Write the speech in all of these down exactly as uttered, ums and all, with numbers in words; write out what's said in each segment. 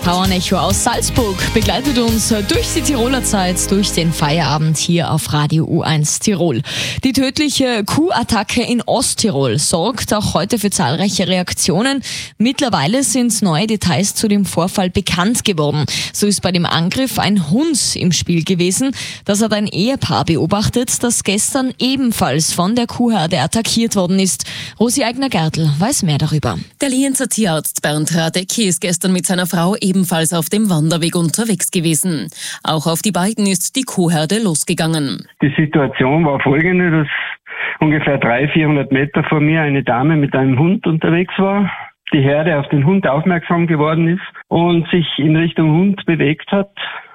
Bauernecho aus Salzburg begleitet uns durch die Tiroler Zeit, durch den Feierabend hier auf Radio U eins Tirol. Die tödliche Kuhattacke in Osttirol sorgt auch heute für zahlreiche Reaktionen. Mittlerweile sind neue Details zu dem Vorfall bekannt geworden. So ist bei dem Angriff ein Hund im Spiel gewesen. Das hat ein Ehepaar beobachtet, das gestern ebenfalls von der Kuhherde attackiert worden ist. Rosi Eigner-Gertl weiß mehr darüber. Der Lienzer Tierarzt Bernd Radecki ist gestern mit seiner Frau ebenfalls auf dem Wanderweg unterwegs gewesen. Auch auf die beiden ist die Kuhherde losgegangen. Die Situation war folgende, dass ungefähr dreihundert, vierhundert Meter vor mir eine Dame mit einem Hund unterwegs war, die Herde auf den Hund aufmerksam geworden ist und sich in Richtung Hund bewegt hat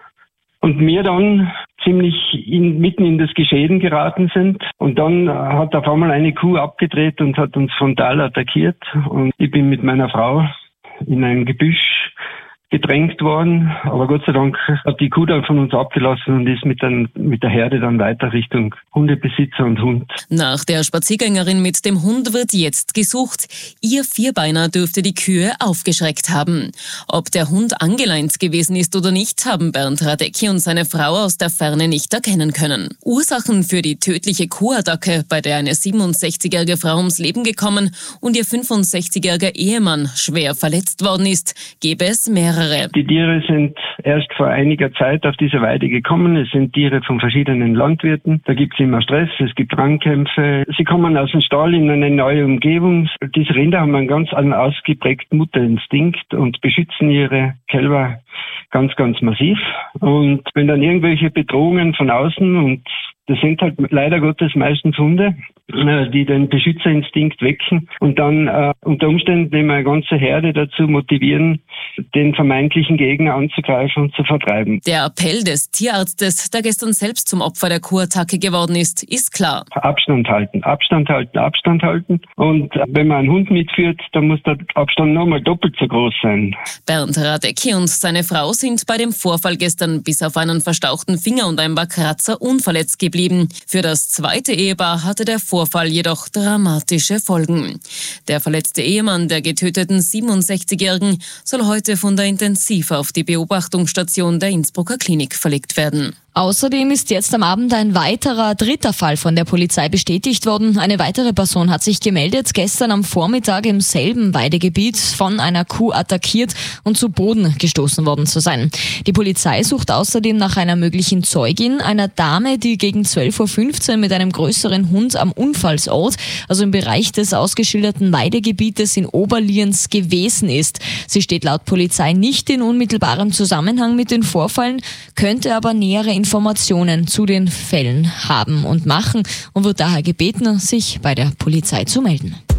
und mir dann ziemlich in, mitten in das Geschehen geraten sind. Und dann hat auf einmal eine Kuh abgedreht und hat uns frontal attackiert. Und ich bin mit meiner Frau in ein Gebüsch gedrängt worden, aber Gott sei Dank hat die Kuh dann von uns abgelassen und ist mit, den, mit der Herde dann weiter Richtung Hundebesitzer und Hund. Nach der Spaziergängerin mit dem Hund wird jetzt gesucht. Ihr Vierbeiner dürfte die Kühe aufgeschreckt haben. Ob der Hund angeleint gewesen ist oder nicht, haben Bernd Radecki und seine Frau aus der Ferne nicht erkennen können. Ursachen für die tödliche Kuhattacke, bei der eine siebenundsechzigjährige Frau ums Leben gekommen und ihr fünfundsechzigjähriger Ehemann schwer verletzt worden ist, gäbe es mehrere. Die Tiere sind erst vor einiger Zeit auf diese Weide gekommen. Es sind Tiere von verschiedenen Landwirten. Da gibt es immer Stress, es gibt Rangkämpfe. Sie kommen aus dem Stall in eine neue Umgebung. Diese Rinder haben einen ganz ausgeprägten Mutterinstinkt und beschützen ihre Kälber ganz, ganz massiv. Und wenn dann irgendwelche Bedrohungen von außen, und das sind halt leider Gottes meistens Hunde, die den Beschützerinstinkt wecken und dann äh, unter Umständen immer eine ganze Herde dazu motivieren, den vermeintlichen Gegner anzugreifen und zu vertreiben. Der Appell des Tierarztes, der gestern selbst zum Opfer der Kuhattacke geworden ist, ist klar. Abstand halten, Abstand halten, Abstand halten. Und wenn man einen Hund mitführt, dann muss der Abstand nochmal doppelt so groß sein. Bernd Radecki und seine Frau sind bei dem Vorfall gestern bis auf einen verstauchten Finger und ein paar Kratzer unverletzt geblieben. Für das zweite Ehepaar hatte der Vorfall jedoch dramatische Folgen. Der verletzte Ehemann der getöteten siebenundsechzigjährigen soll heute von der Intensiv auf die Beobachtungsstation der Innsbrucker Klinik verlegt werden. Außerdem ist jetzt am Abend ein weiterer dritter Fall von der Polizei bestätigt worden. Eine weitere Person hat sich gemeldet, gestern am Vormittag im selben Weidegebiet von einer Kuh attackiert und zu Boden gestoßen worden zu sein. Die Polizei sucht außerdem nach einer möglichen Zeugin, einer Dame, die gegen zwölf Uhr fünfzehn mit einem größeren Hund am Unfallsort, also im Bereich des ausgeschilderten Weidegebietes in Oberliens, gewesen ist. Sie steht laut Polizei nicht in unmittelbarem Zusammenhang mit den Vorfällen, könnte aber nähere Informationen zu den Fällen haben und machen und wird daher gebeten, sich bei der Polizei zu melden.